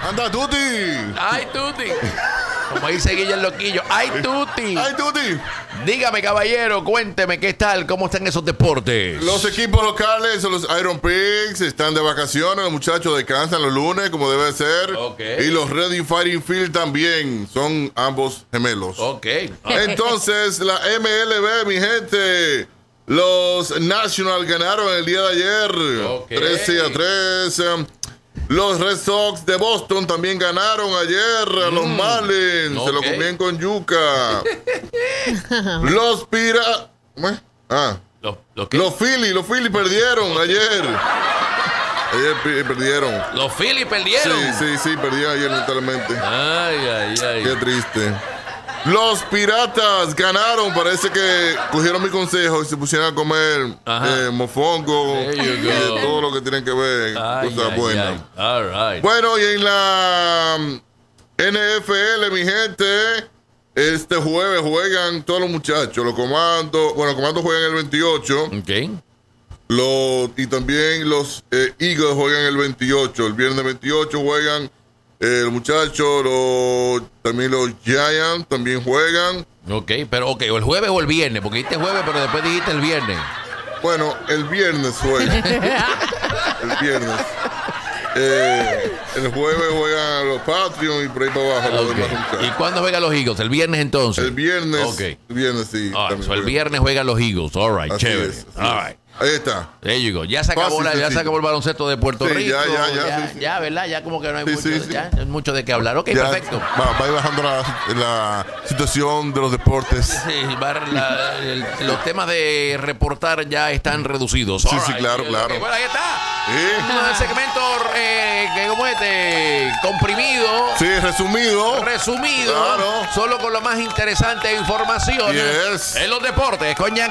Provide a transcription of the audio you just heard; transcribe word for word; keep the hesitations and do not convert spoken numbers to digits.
Anda, Tuti. ¡Ay, Tuti! Como dice Guillermo Loquillo. ¡Ay, Tuti! ¡Ay, Tuti! Dígame, caballero, cuénteme, ¿qué tal? ¿Cómo están esos deportes? Los equipos locales, los Iron Pigs, están de vacaciones. Los muchachos descansan los lunes, como debe ser. Okay. Y los Reading Fighting Field también. Son ambos gemelos. Ok. Entonces, la M L B, mi gente. Los Nationals ganaron el día de ayer. Okay. trece a tres. Los Red Sox de Boston también ganaron ayer a los mm, Marlins. Okay. Se lo comían con yuca. Los Pira... Ah. ¿Los, los, los Phillies, los Phillies perdieron ayer. Ayer perdieron. ¿Los Phillies perdieron? Sí, sí, sí, perdieron ayer mentalmente. Ay, ay, ay. Qué triste. Los Piratas ganaron. Parece que cogieron mi consejo y se pusieron a comer eh, mofongo y de todo lo que tienen que ver. Ay, cosas ay, buenas. Ay. All right. Bueno, y en la N F L, mi gente, este jueves juegan todos los muchachos. Los comandos, bueno, los comandos juegan el veintiocho. Ok. Los, y también los eh, Eagles juegan el veintiocho. El viernes veintiocho juegan Eh, los muchachos, los, también los Giants también juegan. Ok, pero ok, o el jueves o el viernes, porque dijiste jueves, pero después dijiste el viernes. Bueno, el viernes juega. El viernes. Eh, el jueves juegan los Patriots y por ahí para abajo. Okay. Los demás. ¿Y cuándo juegan los Eagles? ¿El viernes entonces? El viernes. Okay. El viernes, sí. Right, so el viernes juegan los Eagles. All right, así chévere. Es, All right. Ahí está. There you go. Ya se acabó, Fácil, la, ya sí, se acabó el baloncesto de Puerto sí, Rico. Ya, ya, ya. Ya, sí, sí. ya, ¿verdad? Ya como que no hay, sí, mucho, sí, sí. Ya, no hay mucho de qué hablar. Ok, ya, perfecto. Va, va a ir bajando la, la situación de los deportes. Sí, va, la, el, los temas de reportar ya están reducidos. Sí, All sí, right. claro, claro. Okay, bueno, ahí está. Sí. Un segmento eh, que como este comprimido. Sí, resumido. Resumido. Claro. Solo con lo más interesante de información. Yes. En los deportes, coña.